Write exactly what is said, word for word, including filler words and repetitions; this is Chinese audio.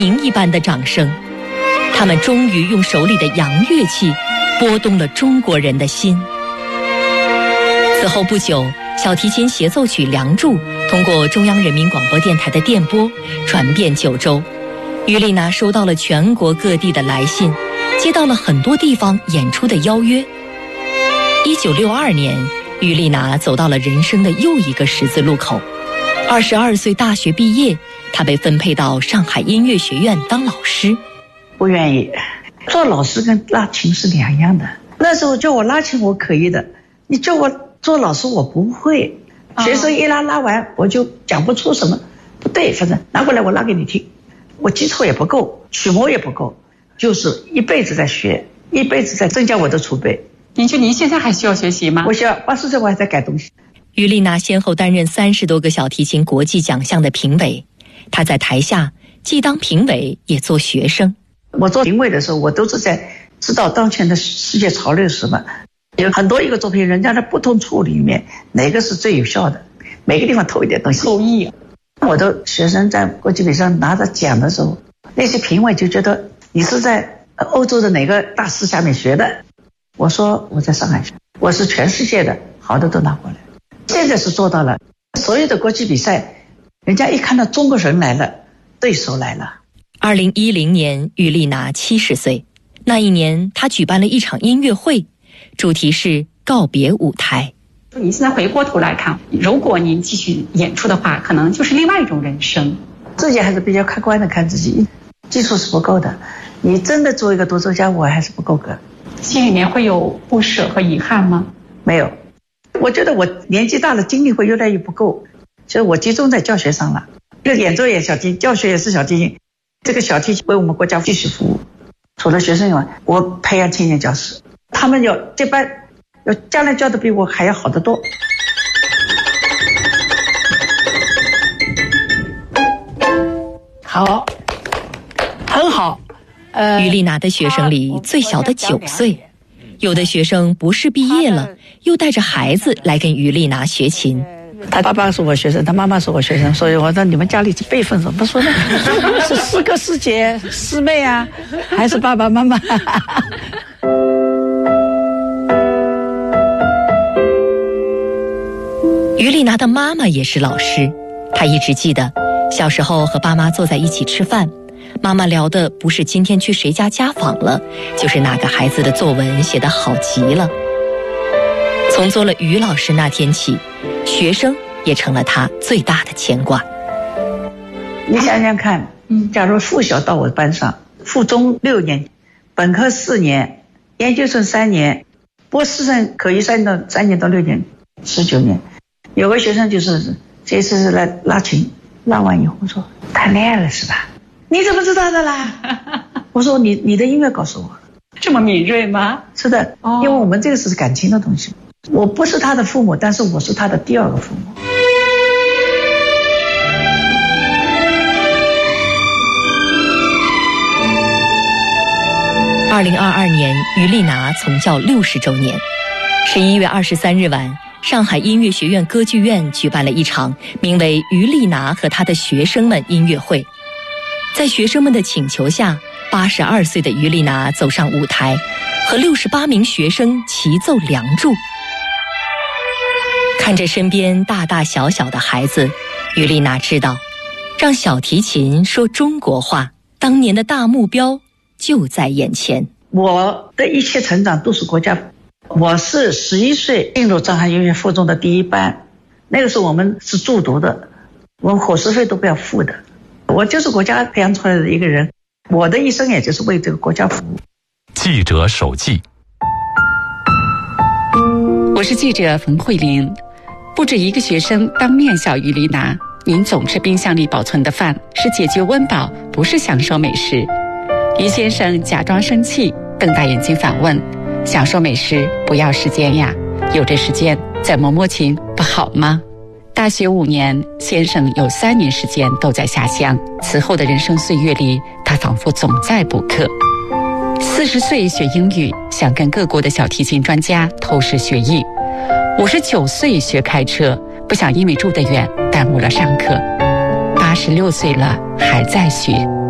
鸣一般的掌声，他们终于用手里的洋乐器拨动了中国人的心。此后不久，小提琴协奏曲《梁祝》通过中央人民广播电台的电波传遍九州，于丽娜收到了全国各地的来信，接到了很多地方演出的邀约。一九六二年，于丽娜走到了人生的又一个十字路口。二十二岁大学毕业，她被分配到上海音乐学院当老师。 不愿意，做老师跟拉琴是两样的。那时候叫我拉琴我可以的，你叫我做老师我不会。学生一拉拉完我就讲不出什么不对，反正拿过来我拉给你听。我基础也不够，曲目也不够，就是一辈子在学，一辈子在增加我的储备。 您觉得您现在还需要学习吗？ 我需要，八十岁我还在改东西。 于丽娜先后担任三十多个小提琴国际奖项的评委，她在台下既当评委也做学生。 我做评委的时候，我都是在知道当前的世界潮流是什么，有很多一个作品，人家的不同处里面哪个是最有效的，每个地方偷一点东西。 偷艺。 我的学生在国际比赛拿着奖的时候，那些评委就觉得你是在欧洲的哪个大师下面学的。我说我在上海学，我是全世界的好的都拿过来。现在是做到了，所有的国际比赛，人家一看到中国人来了，对手来了。 二零一零年，于丽娜七十岁。那一年，她举办了一场音乐会，主题是告别舞台。 你现在回过头来看，如果您继续演出的话，可能就是另外一种人生。 自己还是比较客观的看自己，技术是不够的。你真的做一个独奏家，我还是不够格。 心里面会有不舍和遗憾吗？ 没有，我觉得我年纪大了，精力会越来越不够，所以我集中在教学上了。这演奏也小提琴，教学也是小提琴。这个小提琴为我们国家继续服务。除了学生以外，我培养青年教师，他们要这班，要将来教的比我还要好得多。 好，很好。呃， 于丽娜的学生里最小的九岁，有的学生不是毕业了，又带着孩子来跟于丽娜学琴。 他爸爸是我学生，他妈妈是我学生，所以我说你们家里辈分怎么说呢？是师哥师姐师妹啊，还是爸爸妈妈？ 于丽娜的妈妈也是老师，她一直记得小时候和爸妈坐在一起吃饭，妈妈聊的不是今天去谁家家访了，就是哪个孩子的作文写得好极了。从做了于老师那天起，学生也成了他最大的牵挂。 你想想看，假如附小到我班上，附中六年，本科四年，研究生三年，博士生可以三到三年到六年，十九年。有个学生就是这次是来拉琴，拉完以后说谈恋爱了是吧？你怎么知道的啦？我说你你的音乐告诉我。 这么敏锐吗？ 是的，哦，因为我们这个是感情的东西。我不是他的父母，但是我是他的第二个父母。 二零二二年，于丽娜从教六十周年。十一月二十三日晚，上海音乐学院歌剧院举办了一场名为《于丽娜和她的学生们》音乐会。在学生们的请求下，八十二岁的于丽娜走上舞台，和六十八名学生齐奏《梁祝》。看着身边大大小小的孩子，于丽娜知道，让小提琴说中国话，当年的大目标就在眼前。 我的一切成长都是国家。我是十一岁进入上海音乐附中的第一班，那个时候我们是住读的，我们伙食费都不要付的。我就是国家培养出来的一个人，我的一生也就是为这个国家服务。 记者手记。 我是记者冯慧玲。不止一个学生当面笑于丽娜，您总吃冰箱里保存的饭是解决温饱，不是享受美食。于先生假装生气，瞪大眼睛反问，享受美食不要时间呀，有这时间再摸摸琴不好吗？大学五年，先生有三年时间都在下乡，此后的人生岁月里，他仿佛总在补课。四十岁学英语，想跟各国的小提琴专家偷师学艺。五十九岁学开车，不想因为住得远耽误了上课。八十六岁了还在学。